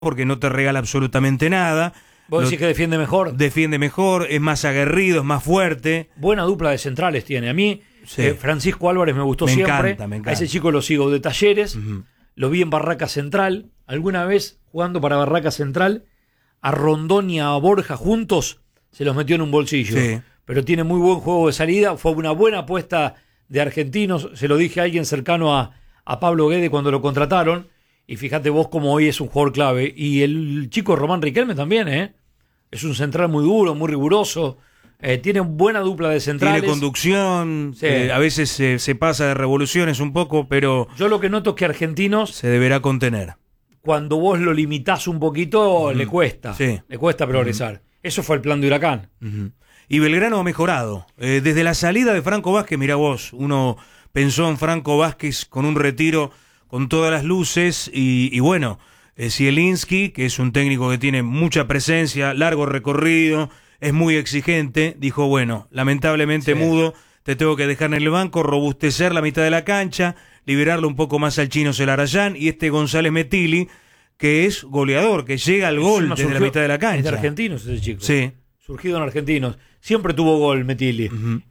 porque no te regala absolutamente nada. ¿Vos decís que defiende mejor? Defiende mejor, es más aguerrido, es más fuerte. Buena dupla de centrales tiene. A mí, Sí. Francisco Álvarez me gustó siempre. Me encanta. A ese chico lo sigo de Talleres. Lo vi en Barraca Central. Alguna vez, jugando para Barraca Central, a Rondón y a Borja juntos, se los metió en un bolsillo. Sí. Pero tiene muy buen juego de salida. Fue una buena apuesta de argentinos. Se lo dije a alguien cercano a Pablo Guede cuando lo contrataron. Y fíjate vos cómo hoy es un jugador clave. Y el chico Román Riquelme también, es un central muy duro, muy riguroso. Tiene buena dupla de centrales. Tiene conducción, Sí. a veces se pasa de revoluciones un poco, pero Yo lo que noto es que Argentinos, se deberá contener. cuando vos lo limitás un poquito, le cuesta. Sí. Le cuesta progresar. Eso fue el plan de Huracán. Y Belgrano ha mejorado. Desde la salida de Franco Vázquez, mirá vos, uno pensó en Franco Vázquez con un retiro con todas las luces y bueno, Zielinski, que es un técnico que tiene mucha presencia, largo recorrido, es muy exigente, dijo, bueno, lamentablemente Mudo, te tengo que dejar en el banco, robustecer la mitad de la cancha, liberarle un poco más al Chino Celarayán y este González Metilli, que es goleador, que llega al gol Encima desde la surgió- mitad de la Es de cancha. Argentinos ese chico. Sí. Surgido en Argentinos. Siempre tuvo gol Metilli.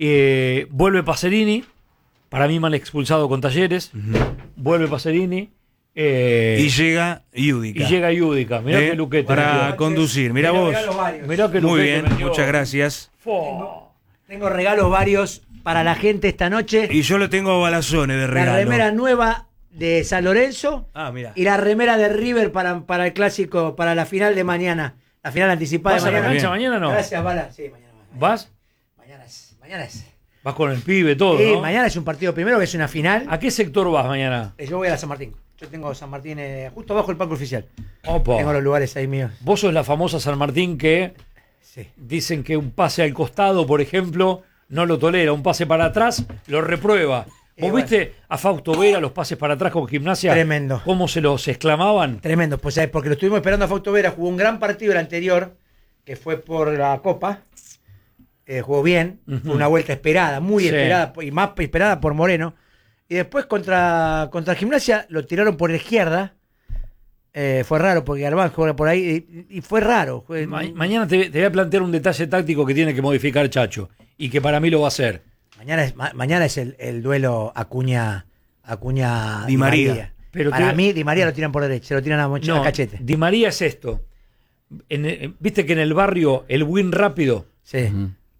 Vuelve Pacerini. Para mí mal expulsado con Talleres. Vuelve Pacerini. Y llega Yudica. Y llega Yudica. Mirá qué luquete. para metió. conducir. Mirá vos. Mirá qué Muy luquete bien, metió. muchas gracias. Fo. Tengo regalos varios para la gente esta noche. Y yo le tengo a Balazones de La regalo. remera nueva de San Lorenzo Ah, mira. y la remera de River para el clásico, para la final de mañana. La final anticipada ¿Vas de a la mañana. cancha mañana o no? Gracias, Bala. Sí, mañana. ¿Vas? Mañana es. Vas con el pibe, todo, Sí, ¿no? mañana es un partido primero que es una final. ¿A qué sector vas mañana? Yo voy a la San Martín. Yo tengo San Martín justo abajo del palco oficial. Opa. Tengo los lugares ahí míos. Vos sos la famosa San Martín que Sí. dicen que un pase al costado, por ejemplo, no lo tolera. Un pase para atrás lo reprueba. Y ¿Vos bueno. viste a Fausto Vera los pases para atrás con Gimnasia? Tremendo. ¿Cómo se los exclamaban? Tremendo, pues porque lo estuvimos esperando a Fausto Vera. Jugó un gran partido el anterior, que fue por la Copa. Jugó bien, fue una vuelta esperada, muy Sí. esperada, y más esperada por Moreno. Y después contra Gimnasia lo tiraron por la izquierda. Fue raro, porque Galván juega por ahí, y fue raro. Mañana te voy a plantear un detalle táctico que tiene que modificar Chacho, y que para mí lo va a hacer. Mañana es el duelo Acuña Di María. Pero Para te- mí, Di María lo tiran por derecha, se lo tiran a Cachete. Di María es esto. Viste que en el barrio el win rápido Sí.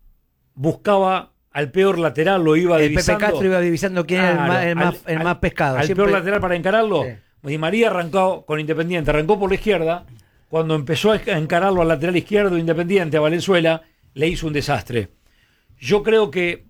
buscaba al peor lateral, lo iba El divisando. Pepe Castro iba divisando quién era Claro, el más pescado. Al Siempre- peor lateral para encararlo. Sí. Di María arrancó con Independiente, arrancó por la izquierda. Cuando empezó a encararlo al lateral izquierdo Independiente, a Valenzuela, le hizo un desastre. Yo creo que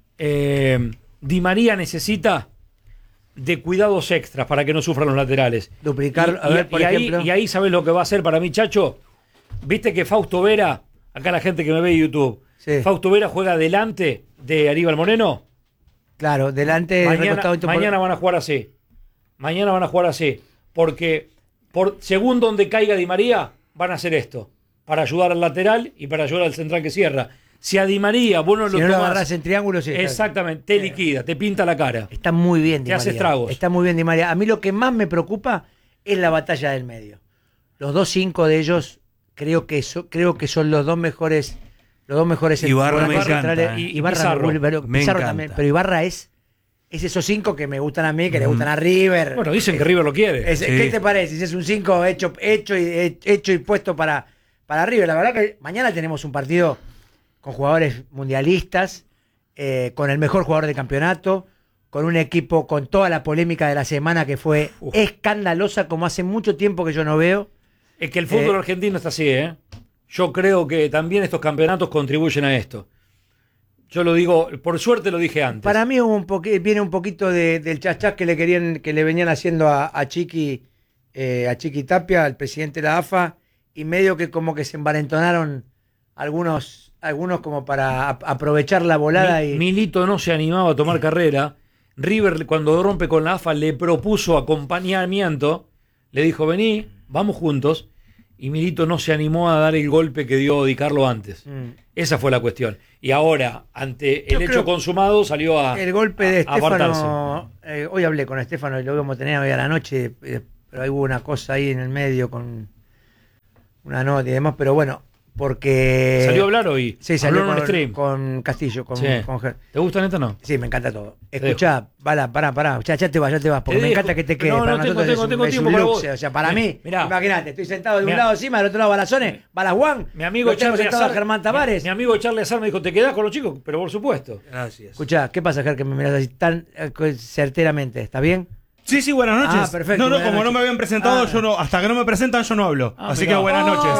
Di María necesita de cuidados extras para que no sufran los laterales. Duplicar, a ver, por ejemplo. Y ahí sabes lo que va a hacer para mí, Chacho. Viste que Fausto Vera, acá la gente que me ve en YouTube, Sí. Fausto Vera juega delante de Aníbal Moreno. Claro, delante recostado por- Mañana van a jugar así. Mañana van a jugar así. Porque según donde caiga Di María, van a hacer esto. Para ayudar al lateral y para ayudar al central que cierra. Si a Di María vos no Si lo no lo tomás, agarrás en triángulo, sí. exactamente, te liquida, te pinta la cara. Está muy bien Di Te hace María. estragos. Está muy bien Di María. A mí lo que más me preocupa es la batalla del medio. Los 2-5 de ellos creo que son los dos mejores Ibarra me centrales. encanta, y Ibarra Pizarro. Pizarro Me encanta. también, pero Ibarra es esos 5 que me gustan a mí, que le gustan a River. Bueno, dicen que River lo quiere. Sí. ¿Qué te parece? Si es un 5 hecho y puesto para River. La verdad que mañana tenemos un partido con jugadores mundialistas, con el mejor jugador del campeonato, con un equipo con toda la polémica de la semana que fue escandalosa, como hace mucho tiempo que yo no veo. Es que el fútbol argentino está así, ¿eh? Yo creo que también estos campeonatos contribuyen a esto. Yo lo digo, por suerte lo dije antes. Para mí viene un poquito del chachás que le venían haciendo a Chiqui Tapia, al presidente de la AFA, y medio que como que se envalentonaron algunos como para aprovechar la volada. Milito no se animaba a tomar carrera. River, cuando rompe con la AFA, le propuso acompañamiento. Le dijo, vení, vamos juntos. Y Milito no se animó a dar el golpe que dio Di Carlo antes. Esa fue la cuestión. Y ahora, ante el hecho consumado, salió a el golpe de apartarse. Estefano. Hoy hablé con Estefano y lo íbamos a tener hoy a la noche, pero ahí hubo una cosa ahí en el medio con una nota y demás, pero bueno, porque... ¿Salió a hablar hoy? Sí, salió Habló en un con, stream. con Castillo, con Sí. ¿Te gusta neta o no? Sí, me encanta todo. Escuchá, pará, ya te vas, porque Te me dejo. encanta que te quede. No, para no, nosotros tengo es un tiempo para luxe. vos. O sea, para mí, Mirá. imagínate, estoy sentado de un Mirá. lado encima, del otro lado Balazones, Balas Juan, Mi amigo lo tengo Charlie sentado a Azar, Germán Tavares. mi amigo Charlie Azar me dijo, ¿te quedás con los chicos? Pero por supuesto. Gracias. Escuchá, ¿qué pasa, Ger, que me miras así tan certeramente? ¿Está bien? Sí, sí, buenas noches. Ah, perfecto, No, buenas como no noches. me habían presentado, Ah. yo no, hasta que no me presentan yo no hablo. Así mirá. que buenas noches.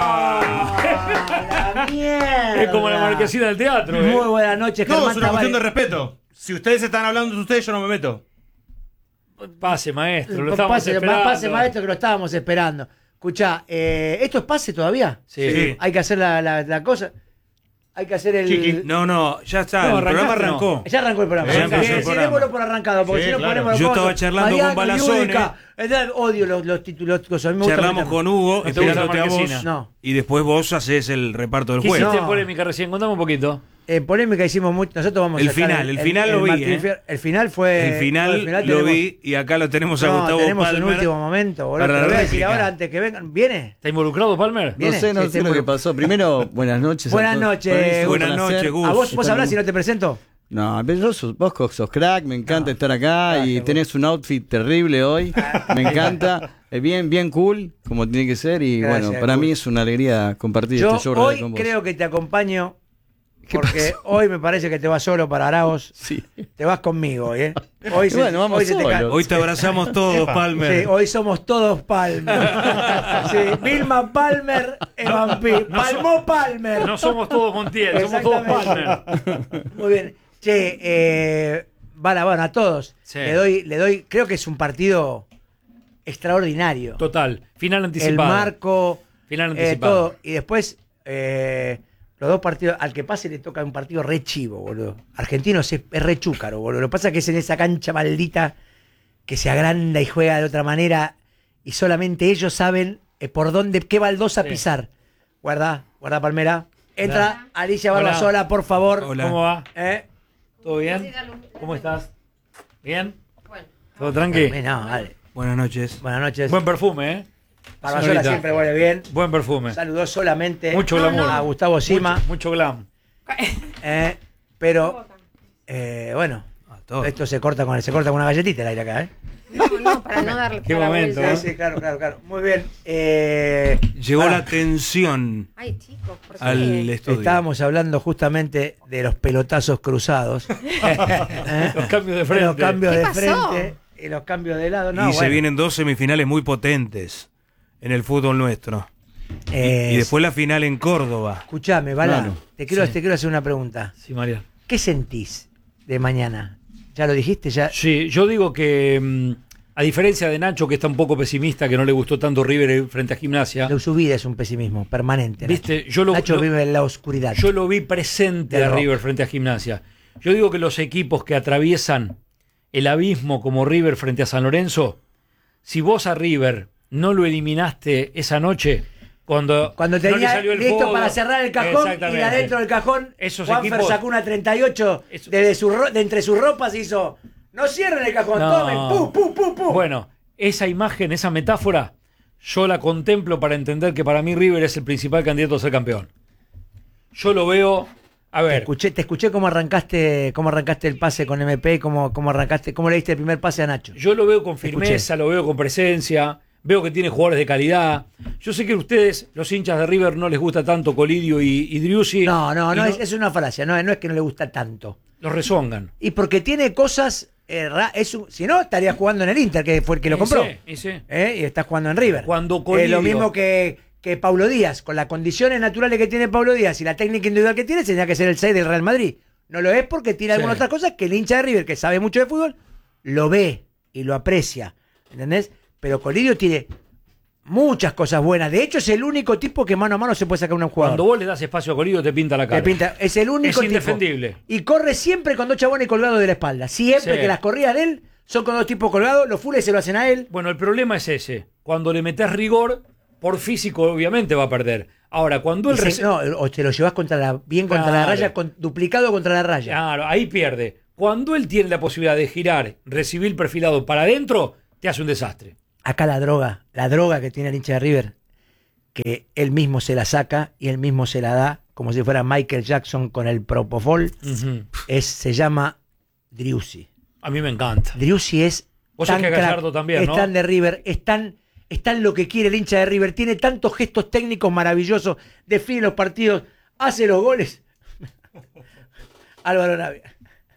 La mierda. Es como la marquesina del teatro. Muy buenas noches, No, Germán es una cuestión de Tavares. respeto. Si ustedes están hablando de ustedes, yo no me meto. Pase, maestro. Lo estamos Pase, esperando. pase, maestro, que lo estábamos esperando. Escuchá, ¿esto es pase todavía? Sí. Hay que hacer la cosa. Hay que hacer el... Chiqui. No, ya está, No, el programa arrancaste, no. arrancó. Ya arrancó el programa. Ya empezó el Sí, programa. démoslo por arrancado, porque Sí, si no claro. ponemos Yo cosas. estaba charlando con Mariano, Balazones. Yudica, odio los títulos. A mí me gusta Charlamos meterme. con Hugo, ¿No te gusta la esperándote a vos, marquesina? No. y después vos haces el reparto del ¿Qué juego. hiciste No. en polémica recién? Contame un poquito. En polémica hicimos mucho. Nosotros vamos El a sacar final, el final lo vi, Martín ¿eh? Fierro. El final fue. El final lo tenemos- vi y acá lo tenemos a No, Gustavo tenemos Palmer. un último momento, boludo. para Te la lo voy a decir réplica. ahora antes que vengan. ¿Viene? ¿Está involucrado, Palmer? Viene. No sé Sí, lo sí, que pasó. Primero, buenas noches. a Buenas todos. noches, Para mí es un buenas placer. noches, Gus. ¿A vos Estar hablás en- si no te presento? No, pero vos sos crack, me encanta estar acá y Gracias, tenés un outfit terrible hoy. Me encanta. Bien cool, como tiene que ser. Y Gracias, bueno, para Gus. mí es una alegría compartir Yo este show radial hoy con vos. creo que te acompaño. ¿Qué Porque pasó? hoy me parece que te vas solo para Araos. Sí. Te vas conmigo hoy, ¿eh? Hoy Y bueno, vamos hoy se te solos. cae. Hoy te abrazamos todos, Palmer. Sí, hoy somos todos Palmer. Sí, Vilma Palmer, Evan Pi. Palmó Palmer. No somos todos Montiel, somos todos Exactamente. Palmer. Muy bien. Che, bueno, a todos. Sí. Le doy, creo que es un partido extraordinario. Total. Final El anticipado. marco, Final anticipado. todo. Y después, los dos partidos, al que pase le toca un partido re chivo, boludo. Argentinos es re chúcaro, boludo. Lo que pasa es que es en esa cancha maldita que se agranda y juega de otra manera y solamente ellos saben por dónde, qué baldosa Sí. pisar. Guarda, Palmera. Entra Hola. Alicia Hola. Barbasola, por favor. Hola. ¿Cómo va? ¿Eh? ¿Todo bien? ¿Cómo estás? ¿Bien? Bueno. ¿Todo tranqui? No, dale. Buenas noches. Buenas noches. Buen perfume, ¿eh? Barbasola señorita. siempre huele bien. Buen perfume. Saludó solamente Mucho glamour. a Gustavo Sima. Mucho glam. Pero, bueno, A todos. esto se corta con una galletita el aire acá, ¿eh? No, para no darle Qué toda la momento, vuelta. ¿eh? Sí, claro. Muy bien. Llegó pará. la tensión Ay, chicos, ¿por qué? al estudio. Estábamos hablando justamente de los pelotazos cruzados. Los cambios de frente. Los cambios ¿Qué de pasó? frente y los cambios de lado. y No, se bueno. vienen dos semifinales muy potentes en el fútbol nuestro. Y después la final en Córdoba. Escuchame, Bala, Claro. te quiero hacer una pregunta. Sí, María. ¿Qué sentís de mañana? ¿Ya lo dijiste? ¿Ya? Sí, yo digo que, a diferencia de Nacho, que está un poco pesimista, que no le gustó tanto River frente a Gimnasia, Su vida es un pesimismo permanente. viste, Nacho vive en la oscuridad. yo lo vi presente Del a rock. River frente a Gimnasia. Yo digo que los equipos que atraviesan el abismo como River frente a San Lorenzo, si vos a River no lo eliminaste esa noche, cuando no le tenía salió el listo fútbol, para cerrar el cajón y exactamente. de adentro del cajón, Esos Juanfer equipos- sacó una 38 Eso- de entre sus ropas y hizo, no cierren el cajón, No. tomen, pum. Bueno, esa imagen, esa metáfora, yo la contemplo para entender que para mí River es el principal candidato a ser campeón. Yo lo veo, a ver, Te escuché cómo arrancaste el pase con MP, cómo le diste el primer pase a Nacho. yo lo veo con Escuché. firmeza, lo veo con presencia, veo que tiene jugadores de calidad. Yo sé que a ustedes, los hinchas de River, no les gusta tanto Colidio y Driussi. No, y es una falacia, no es que no le gusta tanto. los rezongan. Y porque tiene cosas, si no, estaría jugando en el Inter, que fue el que lo compró. Y sí. Y está jugando en River. Cuando Colidio- Lo mismo que Paulo Díaz, con las condiciones naturales que tiene Paulo Díaz y la técnica individual que tiene, tendría que ser el 6 del Real Madrid. No lo es porque tiene Sí. algunas otras cosas que el hincha de River, que sabe mucho de fútbol, lo ve y lo aprecia. ¿Entendés? Pero Colidio tiene muchas cosas buenas. De hecho, es el único tipo que mano a mano se puede sacar a un jugador. Cuando vos le das espacio a Colidio, te pinta la cara. Le pinta- es el único Es tipo. indefendible. Y corre siempre con dos chabones colgados de la espalda. Siempre Sí. que las corridas de él son con dos tipos colgados, los fules se lo hacen a él. Bueno, el problema es ese. Cuando le metés rigor, por físico obviamente va a perder. Ahora, cuando él... O te lo llevas contra la Claro. raya, duplicado contra la raya. Claro, ahí pierde. Cuando él tiene la posibilidad de girar, recibir perfilado para adentro, te hace un desastre. Acá la droga que tiene el hincha de River, que él mismo se la saca y él mismo se la da, como si fuera Michael Jackson con el Propofol, se llama Driussi. A mí me encanta. Driussi es Vos tan sabés que crack, Gallardo también, es ¿no? tan de River, es tan lo que quiere el hincha de River, tiene tantos gestos técnicos maravillosos, define los partidos, hace los goles. Álvaro Navia.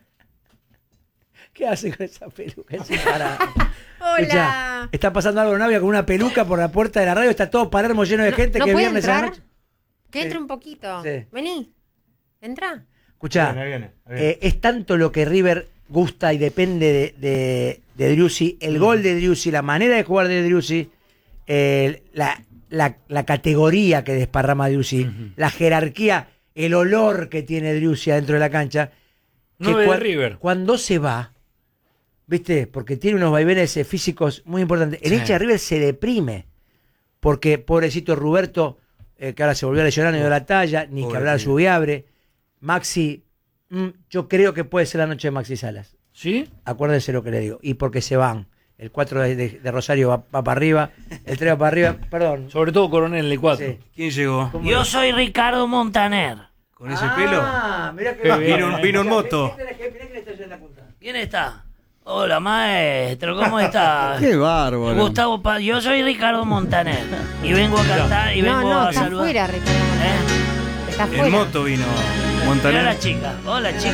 ¿Qué hace con esa peluca? Es imparable. Hola. Escuchá, está pasando Álvaro Navia con una peluca por la puerta de la radio, está todo Palermo lleno de gente ¿No que puede viernes a la entrar? noche. Que entre un poquito. Sí. Vení. Entra. Escuchá, Viene. es tanto lo que River gusta y depende de Driussi, el gol de Driussi, la manera de jugar de Driussi, la categoría que desparrama Driussi, la jerarquía, el olor que tiene Driussi adentro de la cancha. Que 9 de River. Cuando se va, ¿viste? Porque tiene unos vaivenes físicos muy importantes. El Sí. hincha de River se deprime. Porque, pobrecito Roberto, que ahora se volvió a lesionar, no dio la talla, ni que hablar su Viabre. Maxi, yo creo que puede ser la noche de Maxi Salas. ¿Sí? Acuérdense lo que le digo. Y porque se van. El 4 de Rosario va para arriba, el 3 va para arriba, perdón. Sobre todo Coronel en el 4. Sí. ¿Quién llegó? Yo soy Ricardo Montaner. ¿Con ese pelo? Mirá que Qué bien. Vino en moto. Mirá que está en la punta. ¿Quién está? Hola, maestro, ¿cómo está? Qué bárbaro. Gustavo Paz, yo soy Ricardo Montaner. Y vengo a cantar y vengo No, a está saludar. afuera, Ricardo. Está En afuera. moto vino Mira Montaner. la chica, hola chica.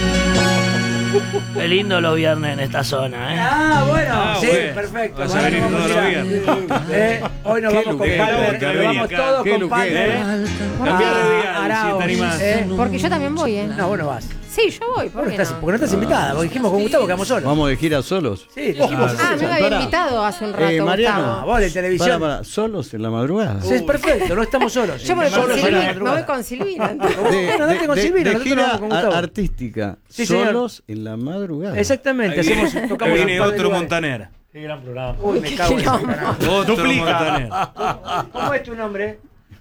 Qué lindo los viernes en esta zona, ¿eh? Ah, bueno, sí, bueno. perfecto. Vas a Bueno, venir vamos todos a los ir a- hoy nos Qué vamos con luquero, Palmer, Carvini, nos vamos todos qué con luquero. Palmer. Cambiá de dial, si Arauz, te animás. Porque yo también voy, ¿eh? No, vos no vas. Sí, yo voy. ¿Por qué no? Porque no estás invitada, porque dijimos con Gustavo que vamos solos. Vamos de gira solos. Sí, dijimos Ah, me había Pará. invitado hace un rato, Mariano. Ah, Gustavo. vos de televisión. Para, solos en la madrugada. Sí, es perfecto, no estamos solos. Yo voy con Solos en la Silvina. Me madrugada. voy con Silvina. Bueno, date con Silvina, de nosotros gira vamos con Gustavo. artística. Sí, señor. solos en la madrugada. Exactamente, tocamos Viene un par de otro lugares. Montaner. Qué gran programa. Uy, me cago en eso. Otro Duplica. Montaner. ¿Cómo es tu nombre?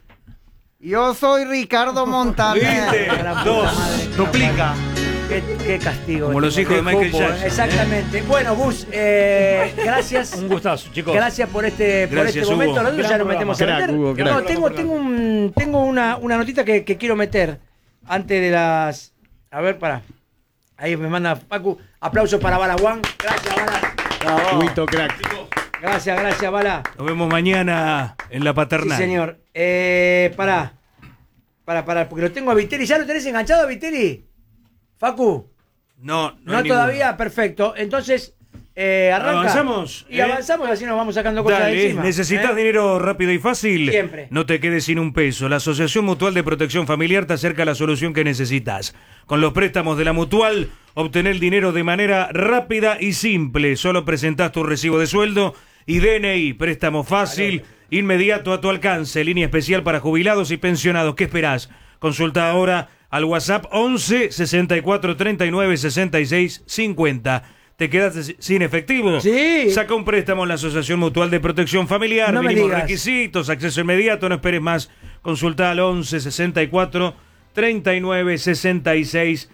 Yo soy Ricardo Montaner. ¿Viste? La puta Dos. madre. Duplica. Qué castigo. Como los hijos de Michael copo, Jackson. Exactamente. Bueno, Gus, gracias. Un gustazo, chicos. Gracias por este Gracias, momento. Hugo. Nosotros ya nos metemos a Crack, meter. Hugo, crack. No, tengo una notita que quiero meter antes de las. A ver, para. Ahí me manda Pacu. Aplausos para Bala Juan. Gracias, Bala. Huguito, crack. Gracias, Bala. Nos vemos mañana en la Sí, paternal. señor. Pará, porque lo tengo a Vitelli. ¿Ya lo tenés enganchado a Vitelli? Facu. No, No, hay todavía, ninguno. perfecto. Entonces, arranca. ¿Avanzamos? Y avanzamos, así nos vamos sacando cosas de Dale, encima. ¿necesitas ¿eh? dinero rápido y fácil? Siempre. No te quedes sin un peso. La Asociación Mutual de Protección Familiar te acerca a la solución que necesitas. Con los préstamos de la Mutual, obtener el dinero de manera rápida y simple. Solo presentás tu recibo de sueldo y DNI. Préstamo fácil, inmediato a tu alcance. Línea especial para jubilados y pensionados. ¿Qué esperás? Consulta ahora al WhatsApp 11 64 39 66 50. ¿Te quedaste sin efectivo? Sí. Saca un préstamo en la Asociación Mutual de Protección Familiar. No me Mínimos digas. requisitos, acceso inmediato, no esperes más. Consulta al 11 64 39 66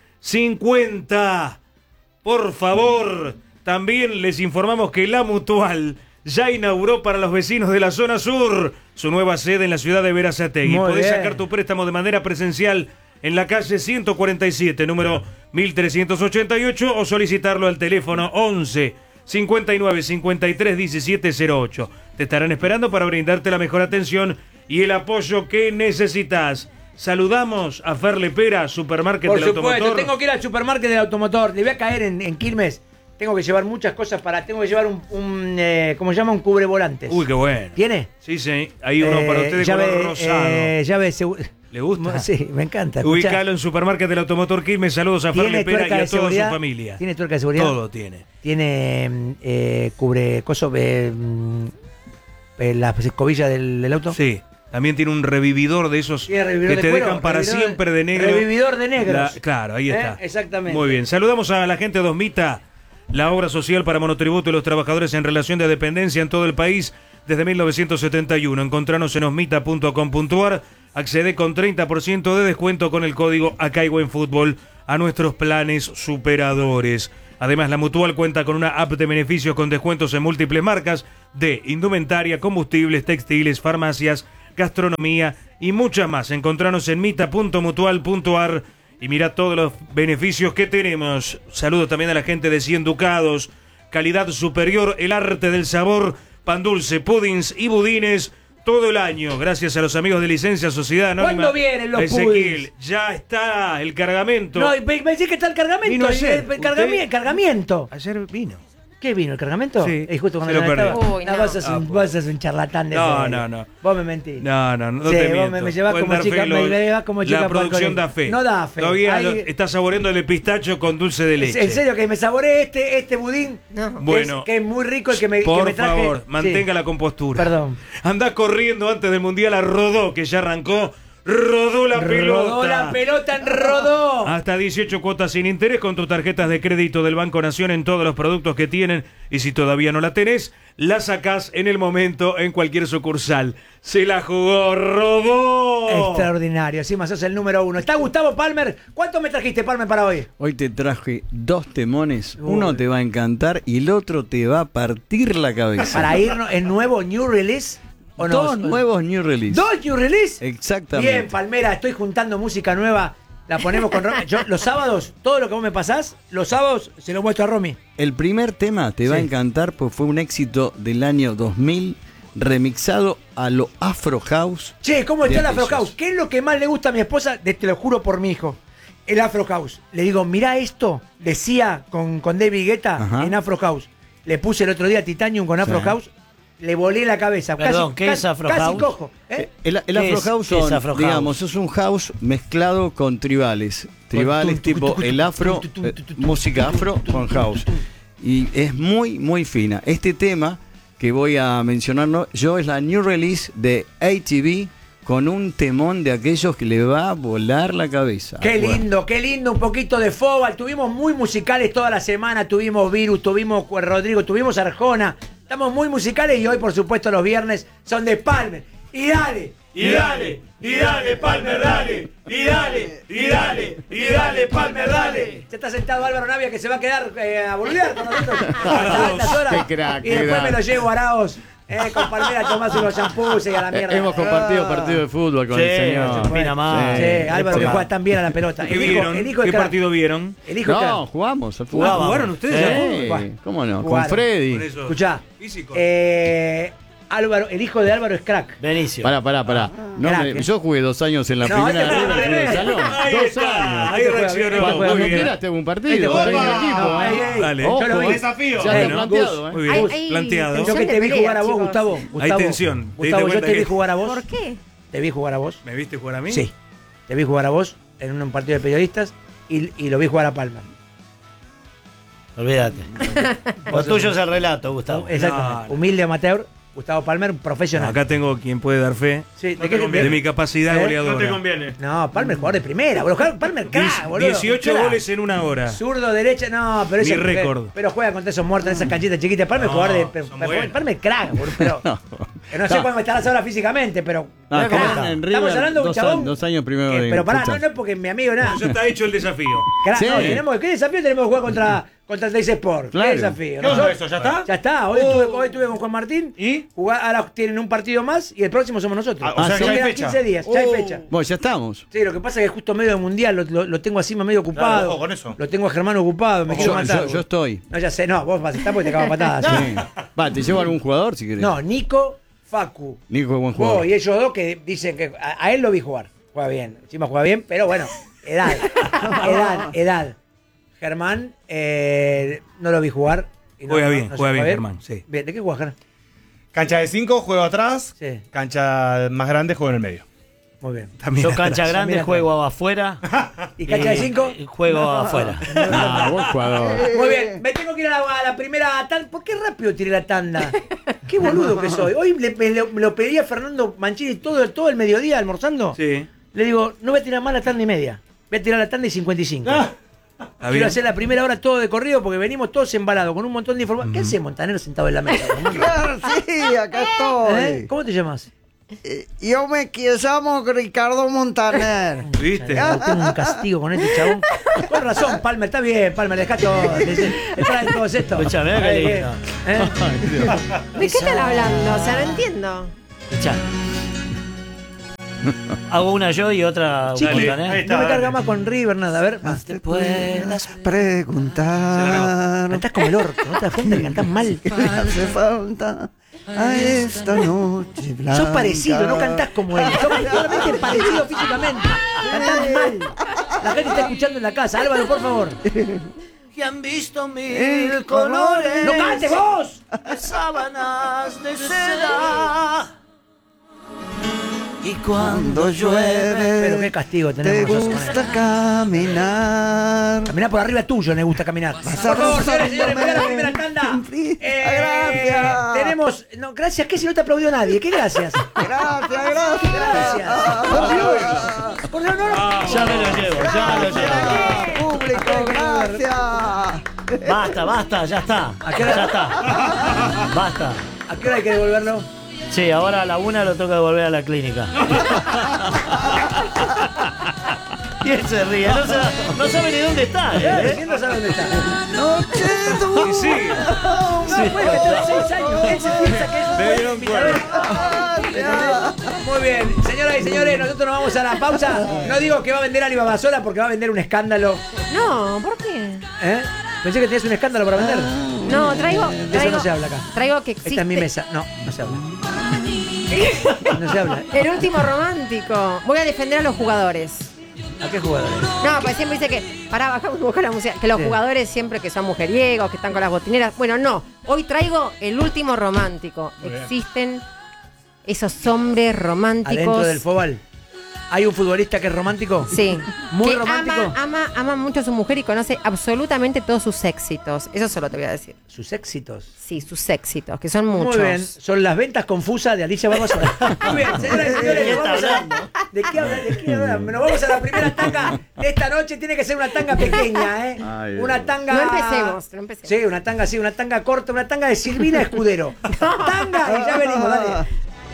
50. Por favor, también les informamos que la Mutual ya inauguró para los vecinos de la zona sur su nueva sede en la ciudad de Berazategui. Muy Podés bien. sacar tu préstamo de manera presencial en la calle 147, número 1388, o solicitarlo al teléfono 11 59 53 17 08. Te estarán esperando para brindarte la mejor atención y el apoyo que necesitas. Saludamos a Ferle Pera, Supermarket Por del supuesto, Automotor. tengo que ir al supermarket del automotor. Le voy a caer en Quilmes. Tengo que llevar muchas cosas tengo que llevar ¿cómo se llama? Un cubrevolantes. Uy, qué bueno. ¿Tiene? Sí, sí. Hay uno para usted de color rosado. Llave ¿Le gusta? Sí, me encanta. Escuchá. Ubicalo en Supermarket del Automotor Quilmes. Saludos a Ferle ¿Tiene Pera y tuerca a de toda su seguridad? familia. ¿Tiene tuerca de seguridad? Todo tiene. Tiene cubre coso las escobillas del auto. Sí. También tiene un revividor de esos Tiene revividor que de te cuero, dejan para revividor siempre de negro. revividor de negros. Claro, ahí está. Exactamente. Muy bien. Saludamos a la gente de Osmita, la obra social para monotributo y los trabajadores en relación de dependencia en todo el país desde 1971. Encontranos en osmita.com.ar. Accede con 30% de descuento con el código Acaigo en Fútbol a nuestros planes superadores. Además, la Mutual cuenta con una app de beneficios con descuentos en múltiples marcas de indumentaria, combustibles, textiles, farmacias, gastronomía y muchas más. Encontranos en mita.mutual.ar y mira todos los beneficios que tenemos. Saludos también a la gente de 100 Ducados, calidad superior, el arte del sabor, pan dulce, puddings y budines todo el año. Gracias a los amigos de Licencia Sociedad Anónima. ¿Cuándo vienen los Ezequiel, puddings? ya está el cargamento. No, me decís que está el cargamento. Vino ayer. El cargamiento. Ayer vino. ¿Qué vino? ¿El cargamento? Sí, Justo cuando se lo yo perdí. estaba. Uy, No, no. vos sos un charlatán de No, serio. no. Vos me mentís. No Sí, te vos miento. me llevás Pueden como dar chica, fe me llevás como chica la para el producción colegio. da fe. No da fe. Todavía Ahí- está saboreando el pistacho con dulce de leche. En serio, que me saboree este budín. No. Bueno, que es muy rico y que me por traje. favor, mantenga Sí. la compostura. Perdón. Anda corriendo antes del Mundial a Rodó, que ya arrancó. Rodó la pelota. Rodó la pelota en Rodó. Hasta 18 cuotas sin interés con tus tarjetas de crédito del Banco Nación en todos los productos que tienen. Y si todavía no la tenés, la sacás en el momento en cualquier sucursal. Se la jugó Rodó. Extraordinario. Encima sos el número 1. ¿Está Gustavo Palmer? ¿Cuánto me trajiste, Palmer, para hoy? Hoy te traje 2 temones. Uno te va a encantar y el otro te va a partir la cabeza. Para irnos en nuevo New Release. ¿O no? 2 nuevos new release. ¿Dos New Release? Exactamente. Bien, Palmera, estoy juntando música nueva. La ponemos con Romy. Yo, los sábados, todo lo que vos me pasás, los sábados se lo muestro a Romy. El primer tema te va a encantar porque fue un éxito del año 2000 remixado a lo Afro House. Che, ¿cómo está de el Afro aquellos. House? ¿Qué es lo que más le gusta a mi esposa? Te lo juro por mi hijo. El Afro House. Le digo, mirá esto, decía con David Guetta Ajá. en Afro House. Le puse el otro día Titanium con Afro Sí. House. Le volé la cabeza. Perdón, ¿qué es Afro casi House? cojo. ¿Eh? El ¿Qué Afro es- House qué es son, Afro House? digamos, es un house mezclado con tribales. Tribales tipo el afro, música afro con house. Y es muy, muy fina. Este tema que voy a mencionar yo es la new release de ATV con un temón de aquellos que le va a volar la cabeza. Qué Bueno. lindo, un poquito de Fobal. Tuvimos muy musicales toda la semana. Tuvimos Virus, tuvimos Rodrigo, tuvimos Arjona. Estamos muy musicales y hoy, por supuesto, los viernes son de Palmer. Y dale, Palmer, dale. Y dale, Palmer, dale. Ya está sentado Álvaro Navia que se va a quedar a boludear con nosotros hasta altas horas. Qué crack, y qué después me crack. lo llevo a Araos. Con Palmera a tomarse unos shampoos y a la mierda. Hemos compartido partido de fútbol con Sí, el señor. mira más. Sí, Álvaro que Época. juega tan bien a la pelota. ¿Qué vieron? El hijo es ¿Qué crack. partido vieron? El hijo es No, crack. jugamos al Jugábamos. fútbol. ¿Jugaron ustedes al Sí, fútbol? ¿cómo no? Con Jugaron. Freddy. Por eso. Escuchá. Físico. Álvaro, el hijo de Álvaro es crack. Benicio. Pará. No, Crack, yo jugué 2 años en la No, primera este red del juega fútbol de salón. Ahí 2 está, años. ahí reaccionó. Cuando Muy bien. quieras te hago un Este partido. juega tengo bien. equipo, No, ¿eh? ey, Dale. yo lo vi. Desafío. Ya Bueno, está planteado, Muy ¿eh? bien, Hay- hay planteado. tensión Yo que te de vi pelea, jugar a vos, chicos. Gustavo. Hay tensión. ¿Te diste Gustavo, yo cuenta te vi que- jugar a vos. ¿Por qué? Te vi jugar a vos. ¿Me viste jugar a mí? Sí. Te vi jugar a vos en un partido de periodistas y lo vi jugar a Palmer. Olvídate. Lo tuyo es el relato, Gustavo. Exactamente. No. Humilde amateur, Gustavo Palmer, un profesional. Acá tengo quien puede dar fe Sí, No te conviene. de mi capacidad ¿Eh? goleadora. No te conviene. No, Palmer jugador de primera, boludo. Palmer crack, boludo. 18 Crack. goles en una hora. Zurdo, derecha, no, pero Mi eso. récord. Pero juega contra esos muertos en esas canchitas chiquitas. Palmer No, jugador de. son buenos. Palmer crack, boludo. Pero. No sé No. cómo estarás ahora físicamente, pero. No, crack. ¿cómo está? está? En Estamos River, hablando de un 2 chabón. años, 2 años primero de Pero pará, futsal. no es porque mi amigo nada. Ya está hecho el desafío. Crack, Sí. no, tenemos, ¿qué desafío tenemos que jugar contra el Teis Sport? Claro. ¿Qué desafío? ¿Qué onda Nosotros- eso? ¿Ya está? Ya está, hoy estuve con Juan Martín. ¿Y? Ahora tienen un partido más y el próximo somos nosotros. Ah, o sea, ya hay Quedan fecha. 15 días, ya hay fecha. Bueno, ya estamos. Sí, lo que pasa es que justo medio de mundial lo tengo así medio ocupado. Claro, ojo con eso. Lo tengo a Germán ocupado, me quiero matar. Yo estoy. No, ya sé, no, vos vas a estar porque te cago a patadas. Sí. Va, te llevo algún jugador si querés. No, Nico, Facu, Nico es buen jugador. vos y ellos dos que dicen que a él lo vi jugar. Juega bien, encima juega bien, pero bueno, edad. Germán, no lo vi jugar. Y no- Juega no- bien, no se juega bien, Germán, sí. Bien, ¿de qué juega Germán? Cancha de 5, juego atrás. Sí. Cancha más grande, juego en el medio. Muy bien. También Yo atrás. cancha grande, Mira, juego afuera. ¿Y cancha de 5? Juego afuera. Ah, buen jugador. Muy bien, me tengo que ir a la primera tanda. ¿Por qué rápido tiré la tanda? Qué boludo que soy. Hoy me lo pedí a Fernando Mancini todo el mediodía almorzando. Sí. Le digo, no voy a tirar más la tanda y media. Voy a tirar la tanda y 55. Está Quiero bien. hacer la primera hora todo de corrido porque venimos todos embalados con un montón de información. ¿Qué hace Montanero sentado en la mesa? Claro, sí, acá estoy. ¿Eh? ¿Cómo te llamas? Yo me llamo Ricardo Montaner. ¿Viste? Tengo un castigo con este chabón. Con razón, Palmer, está bien, Palmer, dejá todo. Traen todos estos. Escuchame, mirá qué lindo. ¿Eh? ¿De qué están hablando? O sea, no entiendo. Escuchá. Hago una yo y otra Chiqui, Montaner. no me carga más con River, nada. A ver, más Te puedas preguntar. cantás como el orto, ¿no te das cuenta que cantás mal? ¿Qué hace falta a esta noche blanca? Sos parecido, no cantás como él. Sos totalmente parecido físicamente. Cantás mal. La gente está escuchando en la casa. Álvaro, por favor. Que han visto mil colores. ¡No cantes vos! Sábanas de seda. Y Cuando cuando llueve, Pero qué castigo te tenemos nosotros con gusta caminar. Caminar por arriba tuyo, me gusta caminar. Por favor, señores, venga la primera tanda. Gracias. Tenemos. No, gracias, ¿qué si no te aplaudió nadie? ¿Qué gracias? Gracias. Gracias. Por Dios. Por Dios, no, no. ya me lo llevo, ya lo llevo. Público, gracias. Basta, ya está. qué hora? Ya está. Basta. ¿A qué hora hay que devolverlo? Sí, ahora a la 1 lo tengo que devolver a la clínica. Y él se ríe, no sabe ni dónde está. ¿Quién no sabe dónde está? Noche dura. Sí. No, puede que tenga 6 años. Él se piensa que es un Me buen dieron imitador. Muy bien, señoras y señores, nosotros nos vamos a la pausa. No digo que va a vender Alibaba sola porque va a vender un escándalo. No, ¿por qué? ¿Eh? Pensé que tenías un escándalo para vender. No, traigo. De eso no se habla acá. Traigo que existe. Esta es mi mesa. No, no se habla. No se habla. El último romántico. Voy a defender a los jugadores. ¿A qué jugadores? No, pues siempre dice que. Pará, baja un poco la música. Que los Sí. jugadores siempre que son mujeriegos, que están con las botineras. Bueno, no. Hoy traigo el último romántico. Existen esos hombres románticos. Adentro del Fobal. ¿Hay un futbolista que es romántico? Sí. Muy que romántico. ama mucho a su mujer y conoce absolutamente todos sus éxitos. Eso solo te voy a decir. Sus éxitos. Sí, sus éxitos, que son muchos. Muy bien. Son las ventas confusas de Alicia Barbasola. Muy bien, señoras y señores. ¿De qué nos está vamos a- hablando? ¿De qué habla? ¿De qué habla? Nos vamos a la primera tanga de esta noche. Tiene que ser una tanga pequeña, ¿eh? Ay, Una tanga. No empecemos, no empecemos. Sí, una tanga corta, una tanga de Silvina Escudero. Tanga y ya venimos, dale.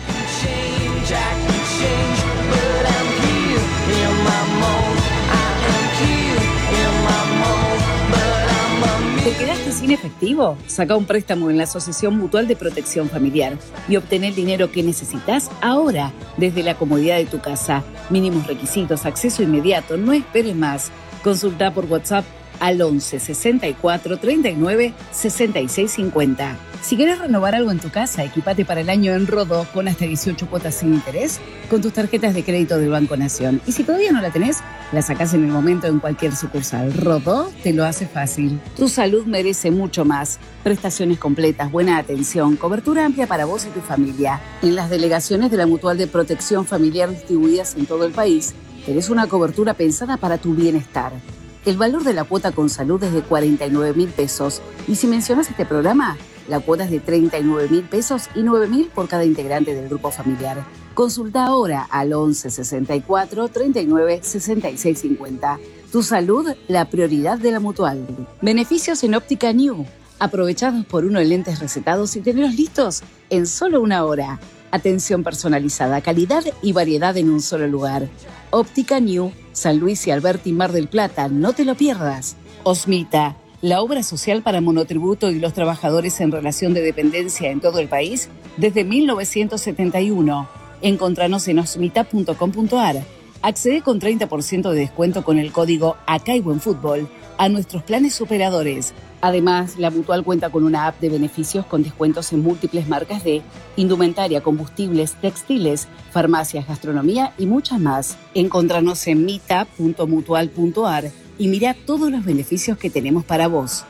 ¿Te quedaste sin efectivo? Saca un préstamo en la Asociación Mutual de Protección Familiar y obtén el dinero que necesitas ahora, desde la comodidad de tu casa. Mínimos requisitos, acceso inmediato, no esperes más. Consulta por WhatsApp al 11 64 39 66 50. Si querés renovar algo en tu casa, equipate para el año en Rodó con hasta 18 cuotas sin interés con tus tarjetas de crédito del Banco Nación. Y si todavía no la tenés, la sacás en el momento en cualquier sucursal. Rodó te lo hace fácil. Tu salud merece mucho más. Prestaciones completas, buena atención, cobertura amplia para vos y tu familia. En las delegaciones de la Mutual de Protección Familiar distribuidas en todo el país, tenés una cobertura pensada para tu bienestar. El valor de la cuota con salud es de 49.000 pesos. Y si mencionas este programa, la cuota es de 39.000 pesos y 9.000 por cada integrante del grupo familiar. Consulta ahora al 11 64 39 66 50. Tu salud, la prioridad de la Mutual. Beneficios en Óptica New. Aprovechados por uno en lentes recetados y tenerlos listos en solo una hora. Atención personalizada, calidad y variedad en un solo lugar. Óptica New, San Luis y Alberti, Mar del Plata. No te lo pierdas. Osmita, la obra social para monotributo y los trabajadores en relación de dependencia en todo el país desde 1971. Encontranos en osmita.com.ar. Accede con 30% de descuento con el código Acá hay buen fútbol a nuestros planes superadores. Además, la Mutual cuenta con una app de beneficios con descuentos en múltiples marcas de indumentaria, combustibles, textiles, farmacias, gastronomía y muchas más. Encontranos en mita.mutual.ar y mira todos los beneficios que tenemos para vos.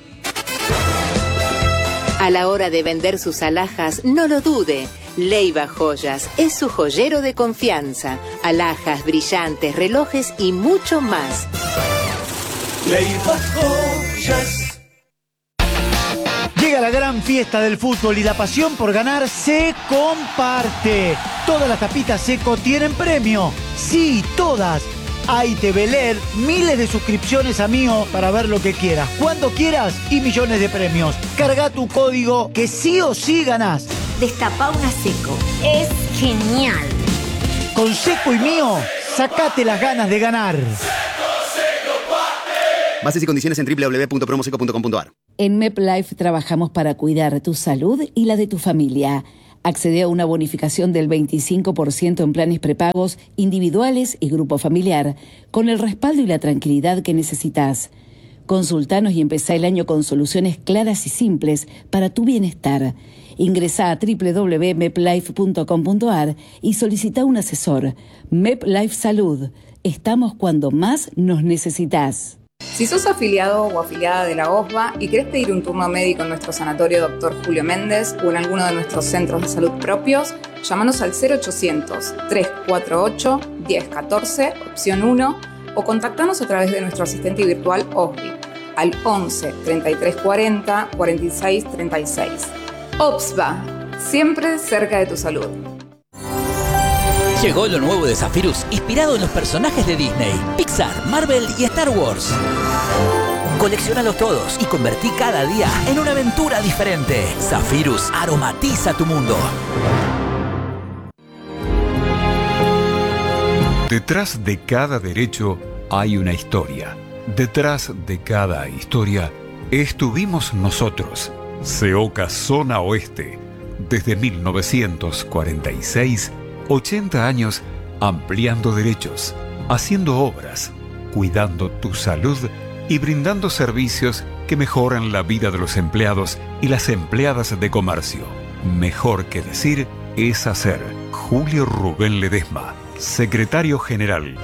A la hora de vender sus alhajas, no lo dude. Leiva Joyas es su joyero de confianza. Alhajas, brillantes, relojes y mucho más. Leiva Joyas. Llega la gran fiesta del fútbol y la pasión por ganar se comparte. Todas las tapitas Seco tienen premio. Sí, todas. Ahí te ve leer miles de suscripciones a Mío para ver lo que quieras, cuando quieras y millones de premios. Carga tu código que sí o sí ganás. Destapá una Seco. Es genial. Con Seco y Mío, sacate las ganas de ganar. Bases y condiciones en www.promoseco.com.ar. En MepLife trabajamos para cuidar tu salud y la de tu familia. Accede a una bonificación del 25% en planes prepagos individuales y grupo familiar, con el respaldo y la tranquilidad que necesitas. Consultanos y empezá el año con soluciones claras y simples para tu bienestar. Ingresá a www.meplife.com.ar y solicita un asesor. MepLife Salud. Estamos cuando más nos necesitas. Si sos afiliado o afiliada de la OSBA y querés pedir un turno médico en nuestro sanatorio Dr. Julio Méndez o en alguno de nuestros centros de salud propios, llámanos al 0800-348-1014, opción 1, o contactanos a través de nuestro asistente virtual OSBI al 11 33 40 46 36. OSBA, siempre cerca de tu salud. Llegó lo nuevo de Zephyrus, inspirado en los personajes de Disney, Pixar, Marvel y Star Wars. Colecciónalos todos y convertí cada día en una aventura diferente. Zephyrus aromatiza tu mundo. Detrás de cada derecho hay una historia. Detrás de cada historia estuvimos nosotros. CEOCA Zona Oeste. Desde 1946, 80 años ampliando derechos, haciendo obras, cuidando tu salud y brindando servicios que mejoran la vida de los empleados y las empleadas de comercio. Mejor que decir es hacer. Julio Rubén Ledesma, Secretario General.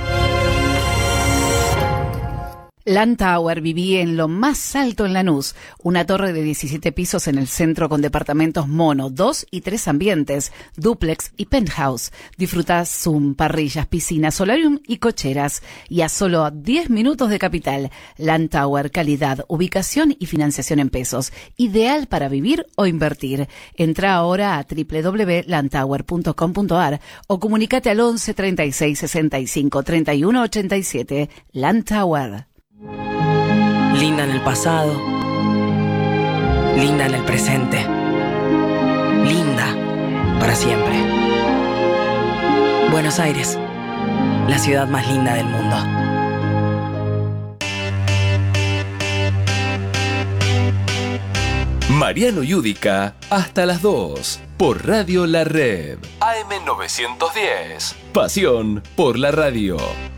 Landtower viví en lo más alto en Lanús, una torre de 17 pisos en el centro con departamentos mono, 2 y 3 ambientes, dúplex y penthouse. Disfrutá Zoom, parrillas, piscinas, solarium y cocheras. Y a solo 10 minutos de Capital. Landtower, calidad, ubicación y financiación en pesos. Ideal para vivir o invertir. Entra ahora a www.landtower.com.ar o comunícate al 11 36 65 31 87. Landtower. Linda en el pasado, linda en el presente, linda para siempre. Buenos Aires, la ciudad más linda del mundo. Mariano Yudica hasta las 2 por Radio La Red. AM 910. Pasión por la radio.